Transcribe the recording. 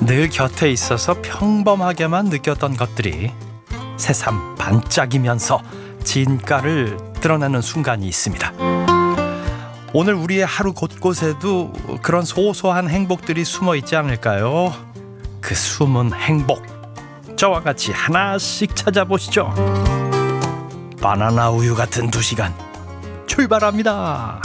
늘 곁에 있어서 평범하게만 느꼈던 것들이 새삼 반짝이면서 진가를 드러내는 순간이 있습니다. 오늘 우리의 하루 곳곳에도 그런 소소한 행복들이 숨어 있지 않을까요? 그 숨은 행복, 저와 같이 하나씩 찾아보시죠. 바나나 우유 같은 2시간 출발합니다.